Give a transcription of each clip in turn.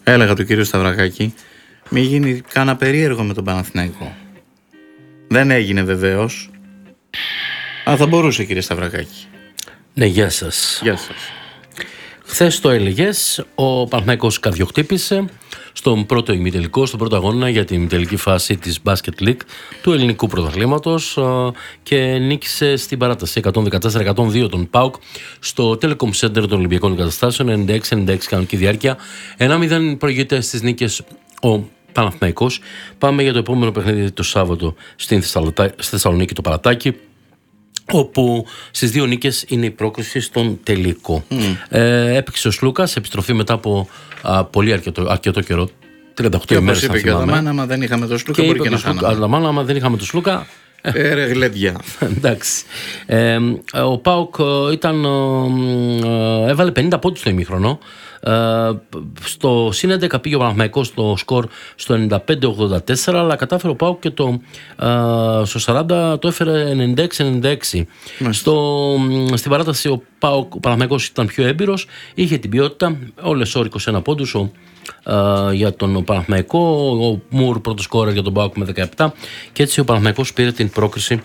Έλεγα του κύριου Σταυρακάκη, μη γίνει κάνα περίεργο με τον Παναθηναϊκό. Δεν έγινε βεβαίως. Αλλά θα μπορούσε, κύριε Σταυρακάκη. Ναι, γεια σας. Γεια σας. Χθες το έλεγες, ο Παναθηναϊκός καρδιοχτύπησε στον πρώτο ημιτελικό, στον πρώτο αγώνα για την ημιτελική φάση της Basket League του ελληνικού πρωταθλήματος και νίκησε στην παράταση 114-102 τον ΠΑΟΚ στο Telecom Center των Ολυμπιακών Εγκαταστάσεων, 96-96 κανονική διάρκεια. 1-0 προηγείται στις νίκες ο Παναθηναϊκός. Πάμε για το επόμενο παιχνίδι το Σάββατο στη Θεσσαλονίκη, το Παρατάκι, όπου στις δύο νίκες είναι η πρόκριση στον τελικό. Έπαιξε ο Σλούκας, επιστροφή μετά από πολύ αρκετό καιρό, 38 ημέρες. Και όπως είπε και ο Αδαμάν, άμα δεν είχαμε τον Σλούκα, μπορεί και να χάναμε. Αδαμάν, άμα δεν είχαμε τον Σλούκα. Ρε γλέντια. Εντάξει. Ο ΠΑΟΚ έβαλε 50 πόντους στο ημίχρονο. Στο συν 11 πήγε ο Παναθηναϊκός στο σκορ στο 95-84, αλλά κατάφερε ο ΠΑΟΚ και στο 40 το έφερε 96-96. Στην παράταση ο Παναθηναϊκός ήταν πιο έμπειρος, είχε την ποιότητα, όλες όροι 21 πόντους για τον Παναθηναϊκό, ο Μουρ πρώτο σκόρερ για τον ΠΑΟΚ με 17, και έτσι ο Παναθηναϊκός πήρε την πρόκριση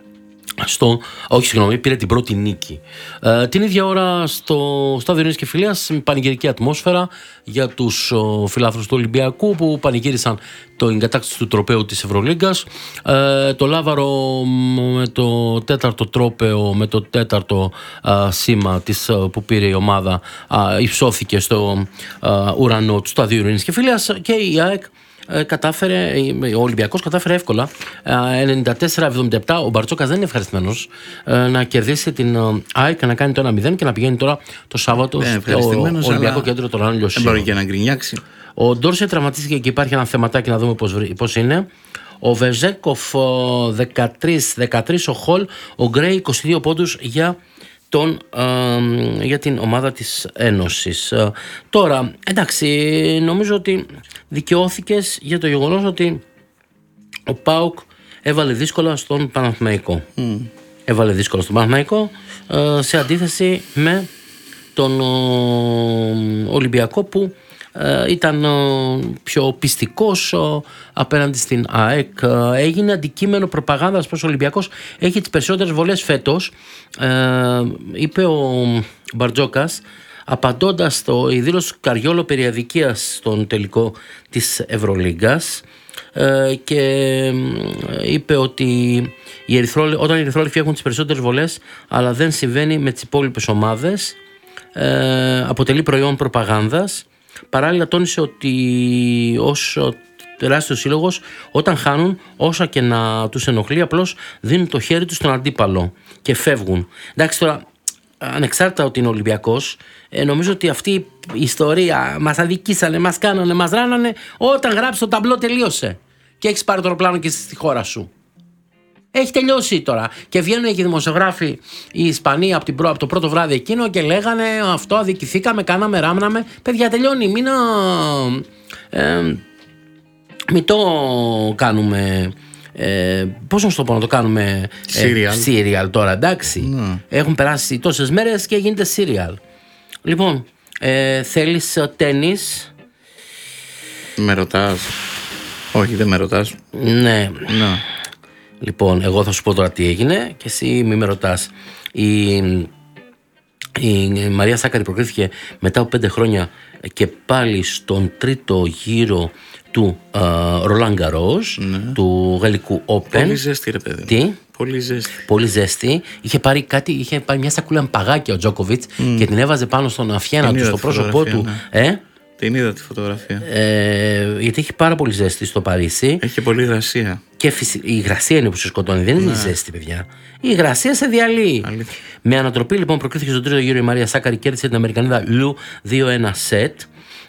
πήρε την πρώτη νίκη. Την ίδια ώρα στο Στάδιο Ειρήνης και Φιλίας, πανηγυρική ατμόσφαιρα για τους φιλάθλους του Ολυμπιακού που πανηγύρισαν την κατάκτηση του τροπαίου της Ευρωλίγκας. Το Λάβαρο με το τέταρτο τρόπαιο, με το τέταρτο σήμα που πήρε η ομάδα, υψώθηκε στο ουρανό του Σταδίου Ειρήνης και Φιλίας, και η ΑΕΚ ο Ολυμπιακός κατάφερε εύκολα 94-77. Ο Μπαρτσόκας δεν είναι ευχαριστημένος να κερδίσει την ΑΕΚ και να κάνει το 1-0 και να πηγαίνει τώρα το Σάββατο στο Ολυμπιακό Κέντρο των Άλλων Λιωσίων. Δεν μπορεί και να γκρινιάξει. Ο Ντόρσε τραυματίστηκε και υπάρχει ένα θεματάκι, να δούμε πώς είναι. Ο Βεζέκοφ 13, ο Χολ, ο Γκρέι 22 πόντους για την ομάδα της Ένωσης. Τώρα, εντάξει, νομίζω ότι δικαιώθηκες για το γεγονός ότι ο ΠΑΟΚ έβαλε δύσκολα στον Παναθηναϊκό. Έβαλε δύσκολα στον Παναθηναϊκό σε αντίθεση με τον Ολυμπιακό που ήταν πιο πιστικός απέναντι στην ΑΕΚ. Έγινε αντικείμενο προπαγάνδας πως ο Ολυμπιακός έχει τις περισσότερες βολές φέτος, είπε ο Μπαρτζόκας απαντώντας η δήλωση του Καριόλο περί αδικίας στον τελικό της Ευρωλίγκας, και είπε ότι όταν οι ερυθρόλευκοι έχουν τις περισσότερες βολές αλλά δεν συμβαίνει με τις υπόλοιπες ομάδες, αποτελεί προϊόν προπαγάνδας. Παράλληλα τόνισε ότι ως τεράστιος σύλλογος, όταν χάνουν, όσα και να τους ενοχλεί, απλώς δίνουν το χέρι τους στον αντίπαλο και φεύγουν. Εντάξει, τώρα, ανεξάρτητα ότι είναι Ολυμπιακός, νομίζω ότι αυτή η ιστορία μας αδικήσανε, μας κάνανε, μας ράνανε, όταν γράψει το ταμπλό τελείωσε και έχεις πάρει το αεροπλάνο και στη χώρα σου. Έχει τελειώσει τώρα. Και βγαίνουν και οι δημοσιογράφοι, οι Ισπανοί από το πρώτο βράδυ εκείνο, και λέγανε αυτό, αδικηθήκαμε, κάναμε, ράμναμε. Παιδιά, τελειώνει. Μην το κάνουμε. Πώς να σου το πω, να το κάνουμε serial τώρα, εντάξει. Έχουν περάσει τόσες μέρες και γίνεται serial. Λοιπόν, θέλεις τένις? Με ρωτάς? Όχι, δεν με ρωτάς. Ναι. Λοιπόν, εγώ θα σου πω τώρα τι έγινε και εσύ μη με ρωτάς. Η Μαρία Σάκαρη προκρίθηκε μετά από 5 χρόνια και πάλι στον τρίτο γύρο του Roland Garros, του γαλλικού Open. Πολύ ζέστη, ρε παιδί. Τι? Πολύ ζέστη. Είχε πάρει μια σακούλα με παγάκια ο Τζόκοβιτς και την έβαζε πάνω στον αφιένα του, στο πρόσωπό του. Ναι. Την είδα τη φωτογραφία. Γιατί έχει πάρα πολύ ζέστη στο Παρίσι. Έχει πολύ υγρασία. Και η υγρασία είναι που σε σκοτώνει, δεν είναι η ζέστη, παιδιά. Η υγρασία σε διαλύει. Με ανατροπή, λοιπόν, προκρίθηκε στον τρίτο γύρο η Μαρία Σάκαρη, κέρδισε την Αμερικανίδα Λου 2-1 σετ.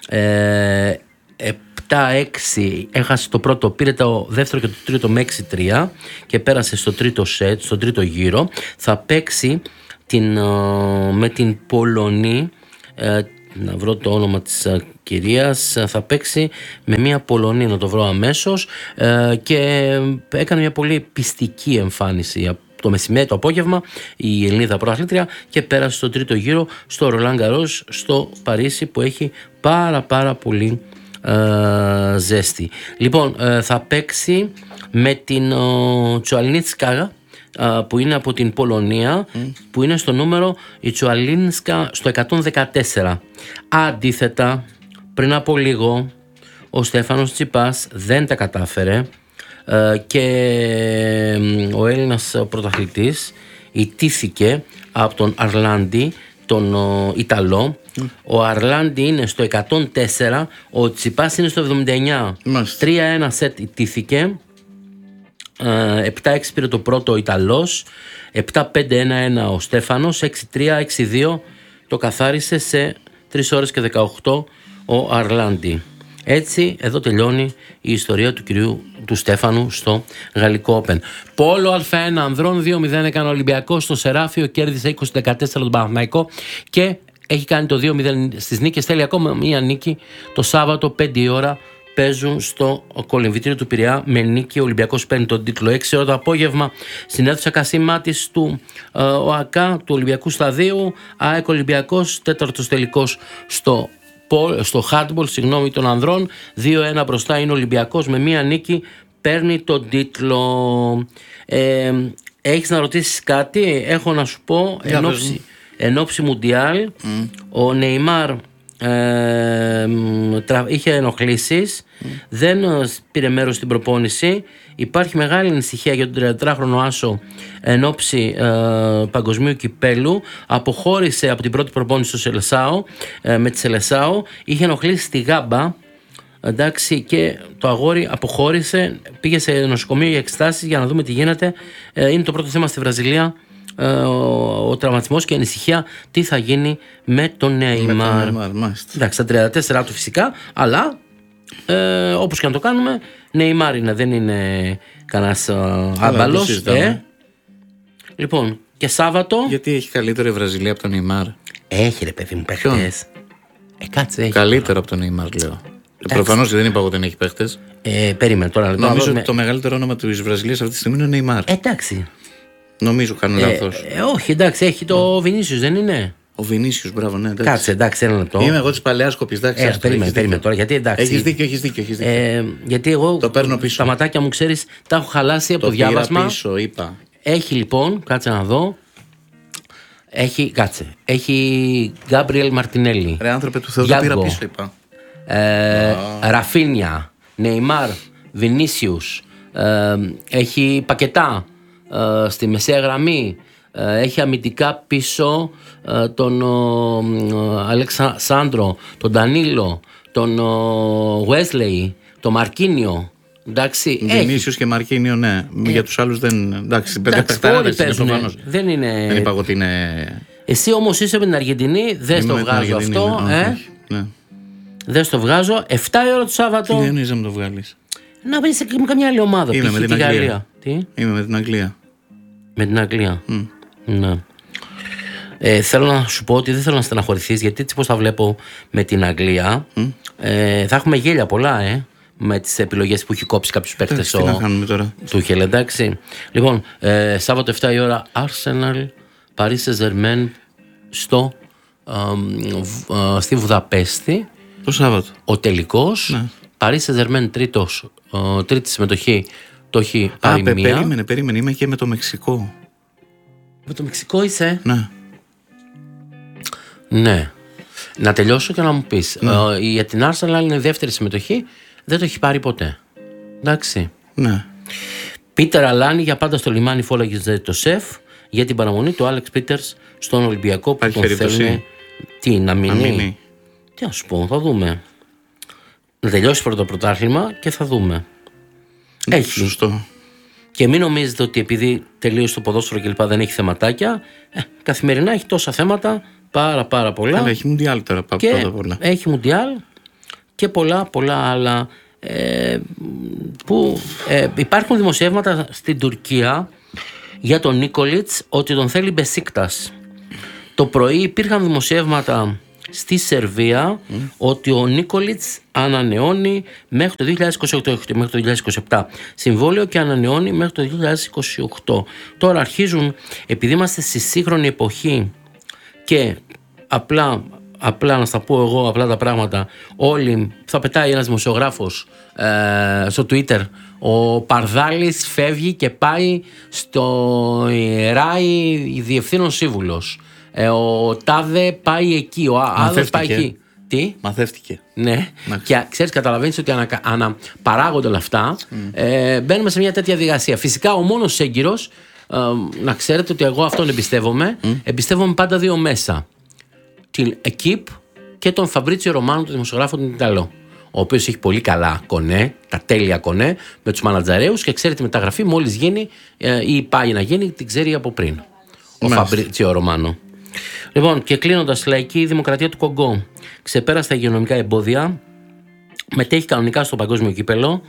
7-6 έχασε το πρώτο, πήρε το δεύτερο και το τρίτο με 6-3 και πέρασε στο τρίτο σετ, στον τρίτο γύρο. Θα παίξει με την Πολωνή, να βρω το όνομα της κυρίας, θα παίξει με μια Πολωνή, να το βρω αμέσως, και έκανε μια πολύ πιστική εμφάνιση το μεσημέρι, το απόγευμα, η Ελληνίδα πρωταθλήτρια, και πέρασε στο τρίτο γύρο στο Roland Garros στο Παρίσι, που έχει πάρα πολύ ζέστη. Λοιπόν, θα παίξει με την Τσουαλίνσκα που είναι από την Πολωνία, που είναι στο νούμερο η Τσουαλίνσκα στο 114. Αντίθετα, πριν από λίγο ο Στέφανος Τσιπάς δεν τα κατάφερε και ο Έλληνας πρωταθλητής ητήθηκε από τον Αρλάντι, τον Ιταλό. Ο Αρλάντι είναι στο 104, ο Τσιπάς είναι στο 79. 3-1 σετ ητήθηκε. 7-6 πήρε το πρώτο ο Ιταλός, 7-5-1-1 ο Στέφανος, 6-3, 6-2 το καθάρισε σε 3 ώρες και 18 ο Αρλάντι. Έτσι εδώ τελειώνει η ιστορία του κυρίου του Στέφανου στο Γαλλικό Open. Πόλο Α1 ανδρών 2-0 έκανε ο Ολυμπιακός στο Σεράφιο, κέρδισε 20-14 τον Παναθηναϊκό και έχει κάνει το 2-0 στις νίκες. Θέλει ακόμα μία νίκη το Σάββατο 5 η ώρα. Παίζουν στο κολυμβητήριο του Πειραιά με νίκη. Ο Ολυμπιακός παίρνει τον τίτλο. 6 ώρα το απόγευμα στην αίθουσα Κασιμάτης του ΟΑΚΑ του Ολυμπιακού Σταδίου. ΑΕΚ Ολυμπιακός, 4ος τελικός στο handball, των ανδρών. 2-1 μπροστά είναι ο Ολυμπιακός με μία νίκη. Παίρνει τον τίτλο. Έχεις να ρωτήσεις κάτι? Έχω να σου πω. Εν ώψη Μουντιάλ, ο Νεϊμάρ είχε ενοχλήσεις, δεν πήρε μέρος στην προπόνηση. Υπάρχει μεγάλη ανησυχία για τον 33χρονο άσο εν ώψη παγκοσμίου κυπέλου. Αποχώρησε από την πρώτη προπόνηση στο Σελεσάο, με τη Σελεσάο. Είχε ενοχλήσεις στη γάμπα, εντάξει, και το αγόρι αποχώρησε, πήγε σε νοσοκομείο για εξετάσεις για να δούμε τι γίνεται. Είναι το πρώτο θέμα στη Βραζιλία, ο τραυματισμός και η ανησυχία τι θα γίνει με τον Νεϊμάρ. Εντάξει, στα 34 του φυσικά, αλλά όπως και να το κάνουμε, Νεϊμάρ είναι, δεν είναι κανένας άμπαλος. Λοιπόν, και Σάββατο. Γιατί έχει καλύτερο η Βραζιλία από τον Νεϊμάρ? Έχει ρε παιδί μου παίχτες. Κάτσε, έχει. Καλύτερο από τον Νεϊμάρ, λέω. Προφανώς δεν είπα εγώ δεν έχει παίχτες. Περίμενε τώρα. Νομίζω ότι το μεγαλύτερο όνομα της Βραζιλίας αυτή τη στιγμή είναι ο Νεϊμάρ. Εντάξει. Νομίζω κάνω λάθος. Όχι, εντάξει, έχει το Βινίσιους, δεν είναι? Ο Βινίσιους, μπράβο, ναι. Εντάξει. Κάτσε, εντάξει, ένα λεπτό. Είμαι εγώ της παλαιάς κοπής. Περίμενε τώρα, γιατί εντάξει. Έχεις δίκιο. Γιατί εγώ το παίρνω πίσω. Τα ματάκια μου, ξέρεις, τα έχω χαλάσει από το διάβασμα. Πίσω, είπα. Έχει λοιπόν, κάτσε να δω. Έχει Γκάμπριελ Μαρτινέλli. Ρε άνθρωπε του Θεού, το πήρα πίσω, είπα. Ραφίνια, Νεϊμάρ, Βινίσιους. Έχει Πακετά στη μεσαία γραμμή. Έχει αμυντικά πίσω τον Αλεξάνδρο, τον Ντανίλο, τον Γουέσλεϊ, τον Μαρκίνιο. Εντάξει, Βινίσιους και Μαρκίνιο, ναι. Για τους άλλους δεν. Εντάξει, όλοι παίζουν. Δεν είπα εγώ ότι είναι. Εσύ όμως είσαι με την Αργεντινή, δεν το βγάζω αυτό. Ναι. Δεν στο βγάζω. 7 η ώρα το Σάββατο. Τι εννοείς να μου το βγάλεις? Να πεις με καμιά άλλη ομάδα. Είμαι με την Αγγλία. Τι? Είμαι με την Αγγλία. Με την Αγγλία. Ναι. Θέλω να σου πω ότι δεν θέλω να στεναχωρηθείς, γιατί έτσι πως θα βλέπω με την Αγγλία θα έχουμε γέλια πολλά με τις επιλογές που έχει κόψει κάποιους παίκτες Τι να κάνουμε τώρα? Τούχελ, εντάξει. Λοιπόν, Σάββατο 7 η ώρα Arsenal Paris Saint-Germain στη Βουδαπέστη. Το Σάββατο. Ο τελικός, ναι. Paris Saint-Germain τρίτη συμμετοχή, το έχει πάρει μία. Περίμενε, είμαι και με το Μεξικό. Με το Μεξικό είσαι? Ναι. Ναι. Να τελειώσω και να μου πεις. Για την Arsenal είναι δεύτερη συμμετοχή, δεν το έχει πάρει ποτέ. Εντάξει. Ναι. Πίτερ Αλάνι για πάντα στο λιμάνι φόλαγε το σεφ για την παραμονή του Άλεξ Πίτερς στον Ολυμπιακό που τον θέλουν. Τι, να μείνει? Τι να σου πω, θα δούμε. Να τελειώσει πρώτο πρωτάθλημα και θα δούμε. Έχει. Σωστό. Και μην νομίζετε ότι επειδή τελείωσε το ποδόσφαιρο και λοιπά δεν έχει θεματάκια. Καθημερινά έχει τόσα θέματα, πάρα πολλά. Αλλά έχει Μουντιάλ τώρα πρώτα πολλά. Έχει Μουντιάλ και πολλά άλλα. Που υπάρχουν δημοσιεύματα στην Τουρκία για τον Νίκολιτς ότι τον θέλει Μπεσίκτας. Το πρωί υπήρχαν δημοσιεύματα στη Σερβία ότι ο Νίκολιτς ανανεώνει μέχρι το 2028, μέχρι το 2027 συμβόλαιο και ανανεώνει μέχρι το 2028. Τώρα αρχίζουν, επειδή είμαστε στη σύγχρονη εποχή και απλά απλά να στα πω εγώ απλά τα πράγματα, όλοι θα πετάει ένας δημοσιογράφος στο Twitter, ο Παρδάλης φεύγει και πάει στο ΡΑΗ διευθύνων σύμβουλος, ο Τάδε πάει εκεί, ο άλλος πάει εκεί. Τι? Μαθεύτηκε. Ναι. Και ξέρεις, καταλαβαίνεις ότι αναπαράγονται όλα αυτά. Μπαίνουμε σε μια τέτοια διαδικασία. Φυσικά ο μόνος έγκυρος, να ξέρετε ότι εγώ αυτόν εμπιστεύομαι. Εμπιστεύομαι πάντα δύο μέσα. Την ΕΚΙΠ και τον Φαμπρίτσιο Ρωμάνο, τον δημοσιογράφο τον Ιταλό. Ο οποίος έχει πολύ καλά κονέ, τα τέλεια κονέ με τους μανατζαρέους και ξέρει τη μεταγραφή μόλις γίνει ή πάει να γίνει, την ξέρει από πριν. Ο Φαμπρίτσιο Ρωμάνο. Λοιπόν, και κλείνοντας, η λαϊκή δημοκρατία του Κονγκό ξεπέρασε τα υγειονομικά εμπόδια, μετέχει κανονικά στο παγκόσμιο κύπελο,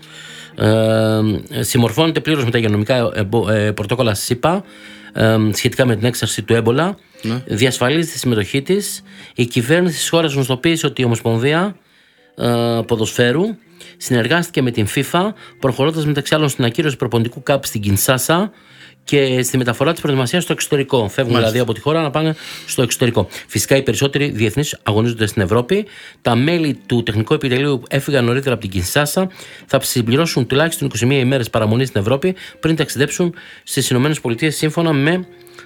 συμμορφώνεται πλήρως με τα υγειονομικά πρωτόκολλα ΣΥΠΑ σχετικά με την έξαρση του έμπολα, διασφαλίζει τη συμμετοχή της. Η κυβέρνηση της χώρας γνωστοποίησε ότι η Ομοσπονδία Ποδοσφαίρου συνεργάστηκε με την FIFA, προχωρώντας μεταξύ άλλων στην ακύρωση προπονητικού ΚΑΠ στην Κινσάσα και στη μεταφορά της προετοιμασίας στο εξωτερικό. Φεύγουν δηλαδή από τη χώρα να πάνε στο εξωτερικό. Φυσικά οι περισσότεροι διεθνείς αγωνίζονται στην Ευρώπη. Τα μέλη του τεχνικού επιτελείου έφυγαν νωρίτερα από την Κινσάσα. Θα συμπληρώσουν τουλάχιστον 21 ημέρες παραμονή στην Ευρώπη πριν ταξιδέψουν στις ΗΠΑ σύμφωνα με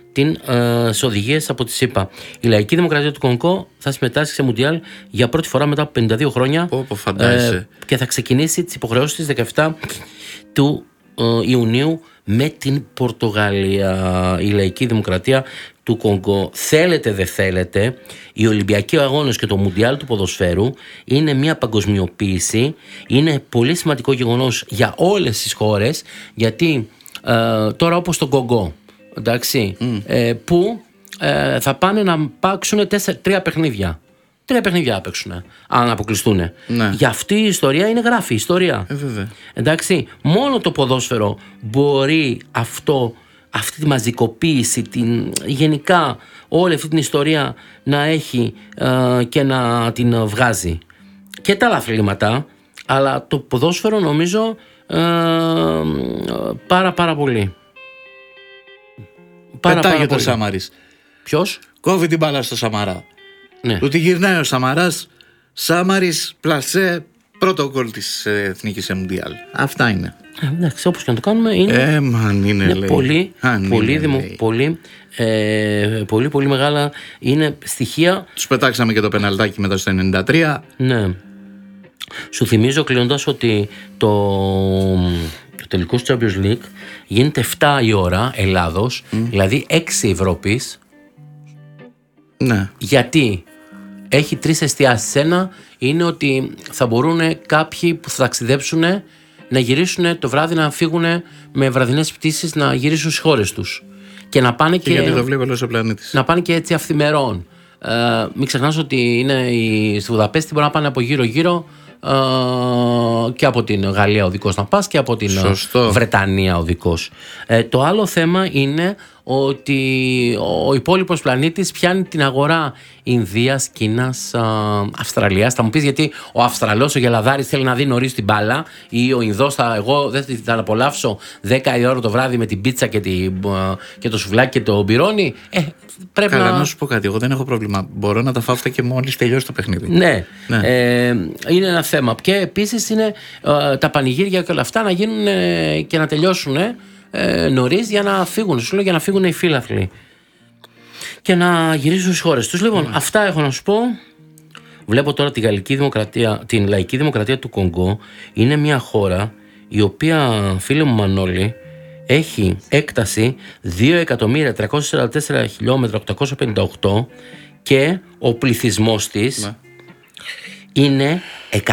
τις οδηγίες από τη ΣΥΠΑ. Η λαϊκή δημοκρατία του Κονγκό θα συμμετάσχει σε Μουντιάλ για πρώτη φορά μετά από 52 χρόνια και θα ξεκινήσει τις υποχρεώσεις της 17 του Ιουνίου με την Πορτογαλία. Η λαϊκή δημοκρατία του Κονγκό, θέλετε δεν θέλετε, οι Ολυμπιακοί Αγώνες και το Μουντιάλ του ποδοσφαίρου είναι μια παγκοσμιοποίηση, είναι πολύ σημαντικό γεγονός για όλες τις χώρες, γιατί τώρα όπως το Κονγκό, εντάξει, που θα πάνε να παίξουν 3 παιχνίδια. 3 παιχνίδια παίξουν, αν αποκλειστούν. Ναι. Για αυτή η ιστορία είναι γράφει ιστορία. Εντάξει, μόνο το ποδόσφαιρο μπορεί αυτή τη μαζικοποίηση, γενικά όλη αυτή την ιστορία να έχει και να την βγάζει. Και τα άλλα αθλήματα, αλλά το ποδόσφαιρο νομίζω πάρα πολύ. Πετάγεται ο Σαμαρής. Ποιος? Κόβει την μπάλα στο Σαμαρά. Ναι. Του τη γυρνάει ο Σαμαράς. Σάμαρης, πλασέ, πρώτο γκολ της εθνικής σε Μουντιάλ. Αυτά είναι. Εντάξει, όπως και να το κάνουμε είναι, είναι πολύ μεγάλα είναι στοιχεία. Τους πετάξαμε και το πεναλτάκι μετά στο 93. Ναι. Σου θυμίζω κλείνοντας ότι το τελικό Champions League γίνεται 7 η ώρα Ελλάδος, δηλαδή 6 Ευρώπης. Ναι. Γιατί έχει 3 εστιάσεις. Ένα είναι ότι θα μπορούν κάποιοι που θα ταξιδέψουν να γυρίσουν το βράδυ, να φύγουν με βραδινές πτήσεις, να γυρίσουν στις χώρες τους και να πάνε και γιατί το βλέπει όλος ο πλανήτης. Να πάνε και έτσι αυθημερών. Μην ξεχνάς ότι είναι στη Βουδαπέστη μπορεί να πάνε από γύρω-γύρω και από την Γαλλία οδικός να πας και από την Βρετανία οδικός. Το άλλο θέμα είναι ότι ο υπόλοιπος πλανήτης πιάνει την αγορά Ινδίας, Κίνας, Αυστραλίας. Θα μου πεις γιατί ο Αυστραλός, ο Γελαδάρης θέλει να δει νωρίς την μπάλα, ή ο Ινδός εγώ δεν θα απολαύσω 10 η ώρα το βράδυ με την πίτσα και το σουβλάκι και το μπυρόνι. Πρέπει να σου πω κάτι, εγώ δεν έχω πρόβλημα. Μπορώ να τα φάω αυτά και μόλις τελειώσει το παιχνίδι. Ναι. Είναι ένα θέμα. Και επίσης είναι τα πανηγύρια και όλα αυτά να γίνουν και να τελειώσουν νωρίς για να φύγουν. Σου λέω, για να φύγουν οι φίλαθλοι και να γυρίσουν στις χώρες τους. Λοιπόν, αυτά έχω να σου πω. Βλέπω τώρα την λαϊκή δημοκρατία του Κονγκό. Είναι μια χώρα η οποία, φίλε μου Μανώλη, έχει έκταση 2.344.858 και ο πληθυσμός της είναι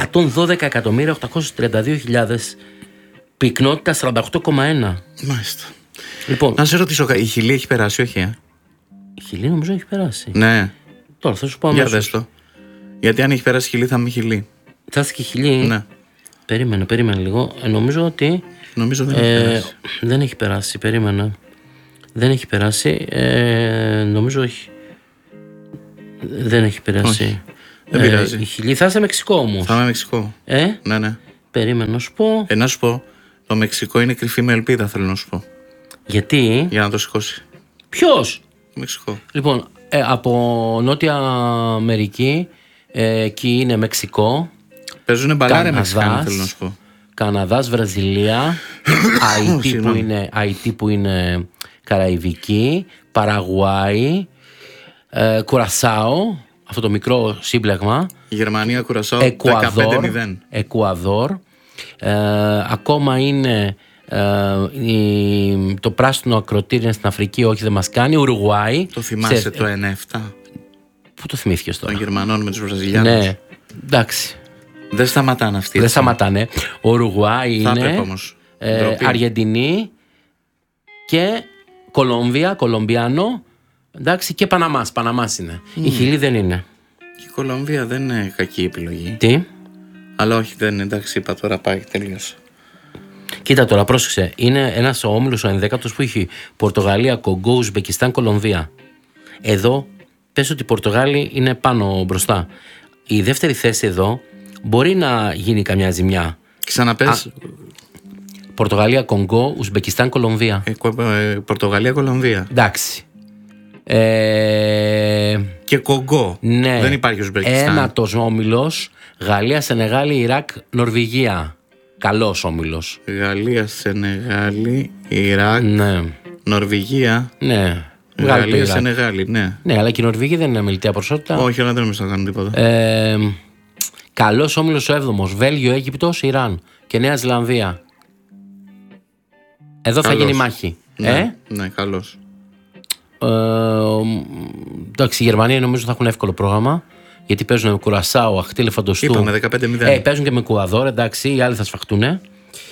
112.832.000, πυκνότητα 48,1. Μάλιστα. Λοιπόν, να σε ρωτήσω, η Χιλή έχει περάσει, όχι? Η Χιλή νομίζω έχει περάσει. Ναι. Τώρα θα σου πω αμέσως. Για δες το. Γιατί αν έχει περάσει η Χιλή θα είμαι Χιλή. Θα είσαι και Χιλή. Ναι. Περίμενε λίγο. Νομίζω ότι. Νομίζω δεν έχει περάσει. Δεν έχει περάσει. Περίμενα. Δεν έχει περάσει. Νομίζω όχι. Δεν έχει περάσει. Όχι. Δεν πειράζει. Η Χιλή θα είσαι Μεξικό όμως. Θα είμαι Μεξικό. Ναι. Περίμενα να σου πω. Να σου πω. Το Μεξικό είναι κρυφή με ελπίδα, θέλω να σου πω. Γιατί? Για να το σηκώσει. Ποιος? Μεξικό. Λοιπόν, Από Νότια Αμερική, εκεί είναι Μεξικό. Παίζουνε μπαλάρε Μεξικάνοι, θέλω να σου πω. Καναδάς, Βραζιλία, Αϊτή που είναι Καραϊβική, Παραγουάη, Κουρασάο, αυτό το μικρό σύμπλεγμα. Γερμανία, Κουρασάο, 15-0. Εκουαδόρ. Ακόμα είναι το πράσινο ακροτήρι είναι στην Αφρική, όχι δεν μας κάνει. Ουρουγουάη. Το θυμάσαι το 1-7? Πού το θυμήθηκες τώρα? Των Γερμανών με τους Βραζιλιάνους. Ναι, εντάξει. Δεν σταματάνε αυτοί. Δεν σταματάνε. Ουρουγουάη είναι, Αργεντινή και Κολομβία, Κολομβιάνο, εντάξει, και Παναμάς είναι. Η Χιλή δεν είναι. Και η Κολομβία δεν είναι κακή επιλογή. Τι? Αλλά όχι, δεν είναι, εντάξει, είπα τώρα πάει, τελείωσε. Κοίτα τώρα, πρόσεξε. Είναι ένας ο όμιλος, ο 11ος που έχει Πορτογαλία, Κογκό, Ουσμπεκιστάν, Κολομβία. Εδώ πες ότι οι Πορτογάλοι είναι πάνω μπροστά. Η δεύτερη θέση εδώ μπορεί να γίνει καμιά ζημιά. Ξαναπες. Πορτογαλία, Κογκό, Ουσμπεκιστάν, Κολομβία. Πορτογαλία, Κολομβία. Εντάξει. Και Κογκό. Ναι. Δεν υπάρχει Ουσμπεκιστάν. Ένατος όμιλος, Γαλλία, Σενεγάλη, Ιράκ, Νορβηγία. Καλός όμιλος. Γαλλία, Σενεγάλη, Ιράκ, ναι. Νορβηγία. Ναι. Γαλλία, Σενεγάλη, ναι. Ναι, αλλά και η Νορβηγία δεν είναι αμεληταία ποσότητα. Όχι, αλλά δεν νομίζω να κάνουν τίποτα. Καλός όμιλος ο 7ος. Βέλγιο, Αίγυπτος, Ιράν και Νέα Ζηλανδία. Εδώ θα γίνει μάχη. Ναι, καλός. Εντάξει, η Γερμανία νομίζω θα έχουν εύκολο πρόγραμμα. Γιατί παίζουν με Κουρασάο, Αχτή Ελεφαντοστού. Είπαμε 15-0. Παίζουν και με Εκουαδόρ, εντάξει, οι άλλοι θα σφαχτούν.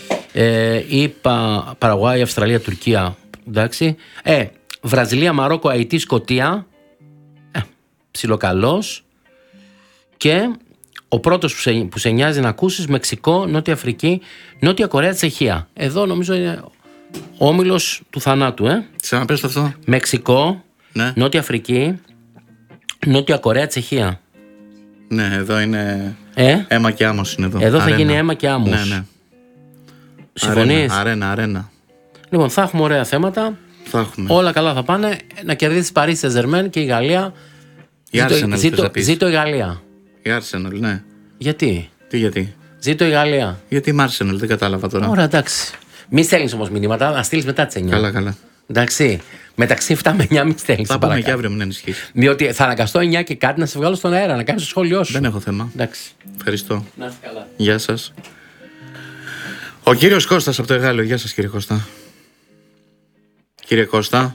Είπα Παραγουάη, Αυστραλία, Τουρκία. Εντάξει. Βραζιλία, Μαρόκο, Αϊτή, Σκωτία. Ψιλοκαλός. Και ο πρώτος που σε νοιάζει να ακούσεις, Μεξικό, Νότια Αφρική, Νότια Κορέα, Τσεχία. Εδώ νομίζω είναι ο όμιλος του θανάτου. Ξαναπες το αυτό. Μεξικό, ναι. Νότια Αφρική, Νότια Κορέα, Τσεχία. Ναι, εδώ είναι αίμα και άμμος είναι εδώ. Εδώ θα γίνει αίμα και άμμος. Ναι, ναι. Συμφωνείς? Αρένα. Λοιπόν, θα έχουμε ωραία θέματα. Θα έχουμε. Όλα καλά θα πάνε. Να κερδίσει Παρί Σεν-Ζερμέν και η Γαλλία. Ζήτω η Γαλλία. Η Arsenal, ναι. Γιατί? Γιατί? Ζήτω η Γαλλία. Γιατί η Arsenal, δεν κατάλαβα τώρα. Ωραία, εντάξει. Μη στέλνεις όμως μηνύματα, να στείλεις μετά τις 9. Καλά. Εντάξει. Μεταξύ 7 με 9 μην στέλνεις. Θα πούμε και αύριο, μην ανησυχείς. Διότι θα αναγκαστώ 9 και κάτι να σε βγάλω στον αέρα, να κάνεις το σχόλιο σου. Δεν έχω θέμα. Εντάξει. Ευχαριστώ. Να είστε καλά. Γεια σας. Ο κύριος Κώστας από το Εγάλεο. Γεια σας, κύριε Κώστα. Κύριε Κώστα.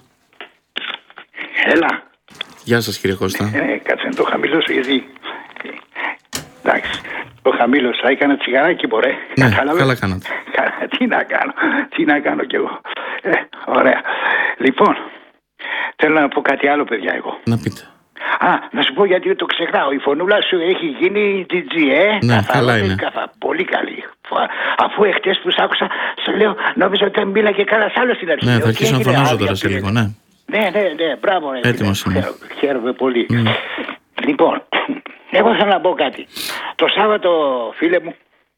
Έλα. Γεια σας, κύριε Κώστα. Κάτσε να το χαμηλώσω γιατί. Εντάξει. Το χαμήλωσα. Έκανα τσιγαράκι, μπορέ. Ναι, καλά κάνατε. Τι να κάνω κι εγώ. Ωραία. Λοιπόν, θέλω να πω κάτι άλλο, παιδιά, εγώ. Να πείτε. Να σου πω γιατί το ξεχνάω. Η φωνούλα σου έχει γίνει DJ, Ναι, καλά είναι. Πολύ καλή. Αφού εχθές που σ' άκουσα, σου λέω, νόμιζα ότι μίλαγε κανένας άλλος στην αρχή. Ναι, θα αρχίσω να φωνάζω τώρα σε λίγο, ναι. Ναι, μπράβο. Έτοιμος είμαι. Χαίρομαι πολύ. Λοιπόν, εγώ θέλω να πω κάτι. Το Σάββατο, φίλε μου,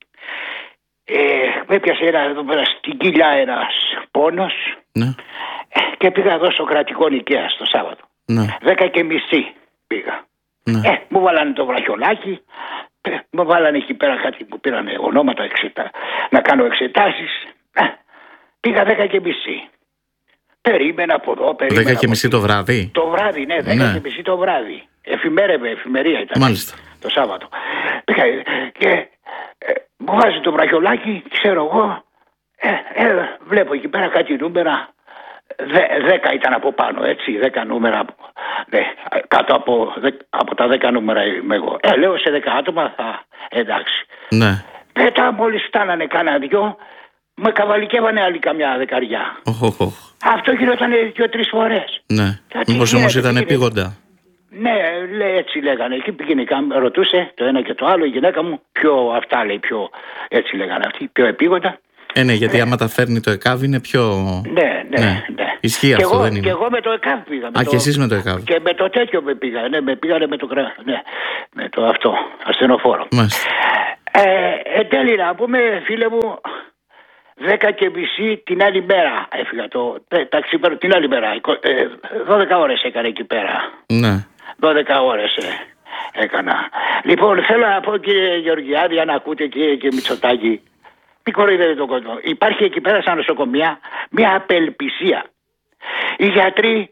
με έπιασε εδώ πέρα στην κοιλιά ένας πόνος, ναι. Και πήγα εδώ στο κρατικό νοικαία το Σάββατο. Ναι. 10:30 πήγα. Ναι. Μου βάλανε το βραχιολάκι, μου βάλανε εκεί πέρα κάτι που πήρανε ονόματα να κάνω εξετάσεις. Πήγα 10:30. Περίμενα από εδώ, 10:30 το βράδυ. Το βράδυ, ναι, 10:30 το βράδυ. Εφημερία ήταν. Μάλιστα. Το Σάββατο. Πήγα και μου βάζει το βραχιολάκι, ξέρω εγώ. Βλέπω εκεί πέρα κάτι νούμερα. 10 ήταν από πάνω, έτσι, 10 νούμερα. Ναι, κάτω από τα 10 νούμερα είμαι εγώ. Λέω σε 10 άτομα εντάξει. Ναι. Μετά μόλις φτάνανε κάνα δυο, με καβαλικεύανε άλλη καμιά δεκαριά. Αυτό γινότανε 2-3 φορές. Ναι. Μήπως όμως ήταν επίγοντα. Ναι, έτσι λέγανε. Εκεί πήγαινε, ρωτούσε το ένα και το άλλο. Η γυναίκα μου αυτά λέει πιο, έτσι λέγανε αυτοί, πιο επίγοντα. Ναι, γιατί άμα τα φέρνει το ΕΚΑΒ είναι πιο. Ναι. Ισχύει και αυτό, δεν είναι. Και εγώ με το ΕΚΑΒ πήγα. Και εσείς με το ΕΚΑΒ. Και με το τέτοιο με πήγα. Ναι, με πήγανε με το αυτό, ασθενοφόρο. Μάλιστα. Εν τέλει να πούμε, φίλε μου, 10:30 την άλλη μέρα έφυγα. Ταξίπερο την άλλη μέρα. 12 ώρες έκανα εκεί πέρα. Ναι. 12 ώρες έκανα. Λοιπόν, θέλω να πω, κύριε Γεωργιάδη, αν ακούτε, κύριε Μητσοτάκη, μην κοροϊδεύετε τον κόσμο. Υπάρχει εκεί πέρα στα νοσοκομεία μια απελπισία. Οι γιατροί,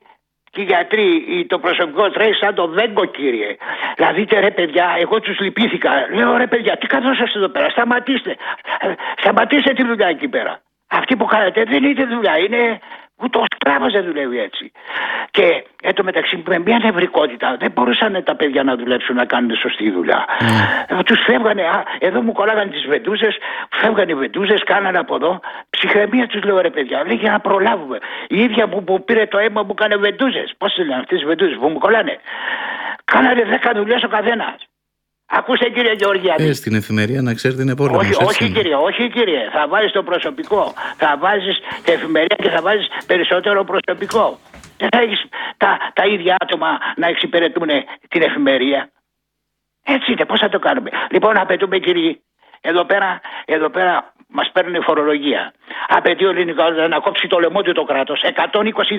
το προσωπικό τρέχει σαν το βέγκο, κύριε. Δηλαδή, ρε παιδιά, εγώ τους λυπήθηκα. Λέω, ρε παιδιά, τι καθόσαστε εδώ πέρα, σταματήστε τη δουλειά εκεί πέρα. Αυτή που κάνετε δεν είναι δουλειά, είναι ούτε ο σκλάβος δεν δουλεύει έτσι. Και εν τω μεταξύ με μια νευρικότητα δεν μπορούσαν τα παιδιά να δουλέψουν, να κάνουν σωστή δουλειά. Τους φεύγανε, εδώ μου κολλάγανε τις βεντούζες, φεύγανε οι βεντούζες, κάνανε από εδώ. Ψυχραιμία τους λέω, ρε παιδιά, λέει, για να προλάβουμε. Η ίδια που πήρε το αίμα μου έκανε βεντούζες. Πώς λένε αυτές τις βεντούζες που μου κολλάνε. Κάνανε 10 δουλειές ο καθένας. Ακούστε, κύριε Γεωργιάδη. Στην εφημερία, να ξέρετε, είναι πόλεμος. Όχι, κύριε. Θα βάζεις το προσωπικό. Θα βάζεις την εφημερία και θα βάζεις περισσότερο προσωπικό. Δεν θα έχεις τα ίδια άτομα να εξυπηρετούν την εφημερία. Έτσι είναι. Πώς θα το κάνουμε. Λοιπόν, απαιτούμε, κύριοι, εδώ πέρα μας παίρνουν φορολογία. Απαιτεί ο ελληνικός να κόψει το λαιμό του το κράτος. 120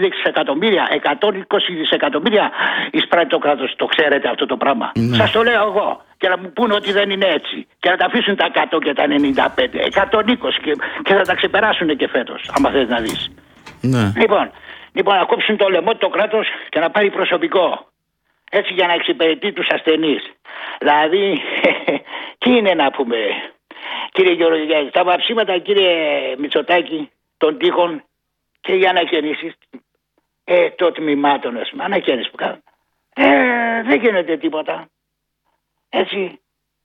δισεκατομμύρια εισπράττει το κράτος. Το ξέρετε αυτό το πράγμα. Ναι. Σας το λέω εγώ. Και να μου πούνε ότι δεν είναι έτσι. Και να τα αφήσουν τα 100 και τα 95. 120 και θα τα ξεπεράσουν και φέτος. Άμα θες να δεις. Ναι. Λοιπόν, να κόψουν το λαιμό του το κράτος και να πάρει προσωπικό. Έτσι, για να εξυπηρετεί τους ασθενείς. Δηλαδή, τι είναι να πούμε. Κύριε Γεωργιάδη, τα βαψίματα, κύριε Μητσοτάκη, των τείχων και οι ανακαινήσεις των τμήματων, ανακαίνισεις που κάνουν. Δεν γίνεται τίποτα. Έτσι.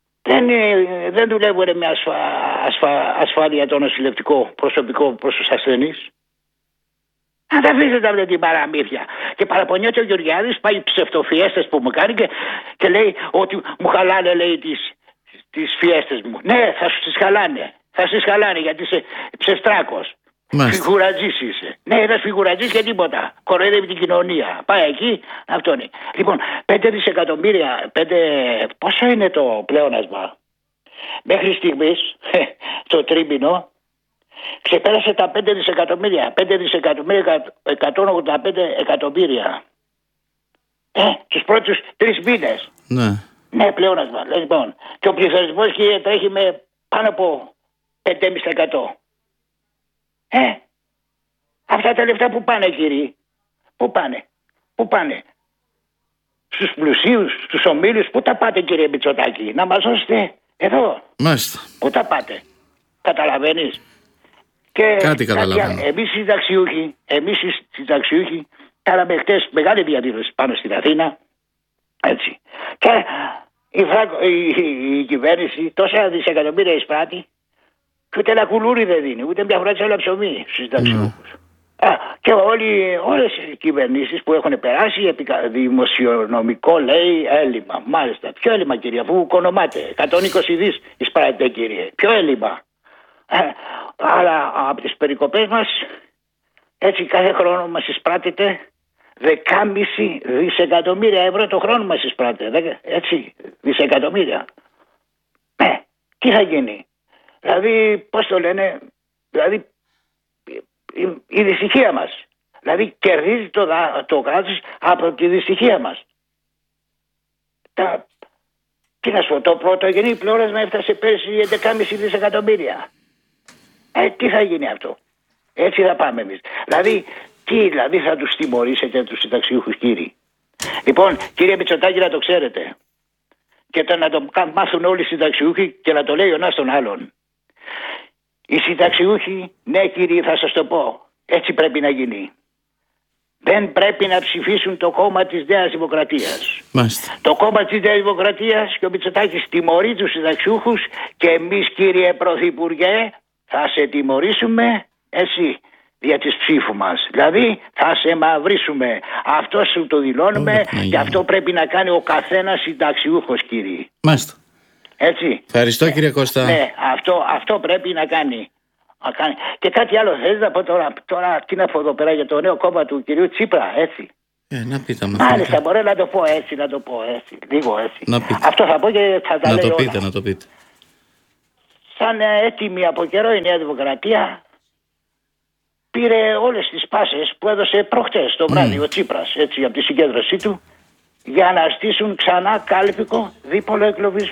Δεν δουλεύουν με ασφάλεια το νοσηλευτικό προσωπικό προς τους ασθενείς. Αν τα αφήσετε αυτή την παραμύθια. Και παραπονιέται ο Γεωργιάδης, πάει ψευτοφιέστες που μου κάνει και λέει ότι μου χαλάνε, λέει, τις φιέστες μου. Ναι, θα σου τις χαλάνε. Θα στις χαλάνε γιατί είσαι ψευτράκος. Φιγουρατζής είσαι. Ναι, ένας φιγουρατζής και τίποτα. Κοροϊδεύει την κοινωνία. Πάει εκεί, αυτό είναι. Λοιπόν, 5 δισεκατομμύρια, πόσο είναι το πλεόνασμα. Μέχρι στιγμής, το τρίμηνο, ξεπέρασε τα 5 δισεκατομμύρια. 5 δισεκατομμύρια, 185 εκατομμύρια. Τους πρώτους 3 μήνες. Ναι. Ναι, πλεόνασμα. Λοιπόν, και ο πληθωρισμός, κύριε, τρέχει με πάνω από 5,5%. Αυτά τα λεφτά που πάνε, κύριοι. Πού πάνε. Στους πλουσίους, στους ομίλους, πού τα πάτε, κύριε Μητσοτάκη. Να μας δώσετε εδώ. Μάλιστα. Πού τα πάτε. Καταλαβαίνεις. Και κάτι καταλαβαίνω. Εμείς οι συνταξιούχοι κάναμε χτες μεγάλη διαδήλωση πάνω στην Αθήνα. Έτσι. Και η κυβέρνηση τόσα δισεκατομμύρια εισπράττει και ούτε ένα κουλούρι δεν δίνει, ούτε μια φορά τσάλα ψωμί στους συνταξιούχους. Και όλες οι κυβερνήσεις που έχουν περάσει δημοσιονομικό, λέει, έλλειμμα. Μάλιστα. Ποιο έλλειμμα, κύριε, αφού κονομάτε. 120 δις εισπράττει, κύριε. Ποιο έλλειμμα. Αλλά από τις περικοπές μας, έτσι κάθε χρόνο μας εισπράττεται 10,5 δισεκατομμύρια ευρώ το χρόνο μας εισπράττεται. Έτσι, δισεκατομμύρια. Τι θα γίνει. Δηλαδή, πώς το λένε, δηλαδή η δυστυχία μας. Δηλαδή κερδίζει το κράτος από τη δυστυχία μας. Τι να σου πω, το πρωτογενή πλεόνασμα έφτασε πέρσι 11,5 δισεκατομμύρια. Τι θα γίνει αυτό. Έτσι θα πάμε εμείς. Δηλαδή θα τους τιμωρήσετε τους συνταξιούχους, κύριοι. Λοιπόν, κύριε Μητσοτάκη, να το ξέρετε. Και να το μάθουν όλοι οι συνταξιούχοι και να το λέει ο ένας τον άλλον. Οι συνταξιούχοι, ναι, κύριοι, θα σας το πω. Έτσι πρέπει να γίνει. Δεν πρέπει να ψηφίσουν το κόμμα της Νέας Δημοκρατίας. Μάλιστα. Το κόμμα της Νέας Δημοκρατίας και ο Μητσοτάκης τιμωρεί τους συνταξιούχους και εμείς, κύριε Πρωθυπουργέ, θα σε τιμωρήσουμε εσύ για τις ψήφου μας. Δηλαδή θα σε μαυρίσουμε. Αυτό σου το δηλώνουμε και αυτό πρέπει να κάνει ο καθένας συνταξιούχος, κύριε. Μάλιστα. Έτσι. Ευχαριστώ, κύριε Κώστα. Ναι, αυτό πρέπει να κάνει. Και κάτι άλλο θέλεις να πω τώρα τι να πω εδώ πέρα για το νέο κόμμα του κυρίου Τσίπρα, έτσι. Να πείτε. Μάλιστα, μπορεί να το πω έτσι, λίγο έτσι. Αυτό θα πω και θα τα λέω όλα. Να το πείτε. Σαν έτοιμη από καιρό η Νέα Δημοκρατία πήρε όλες τις πάσες που έδωσε προχτές το βράδυ ο Τσίπρας, έτσι, από τη συγκέντρωσή του, για να στήσουν ξανά κάλπικο δίπολο εγκλωβισμό.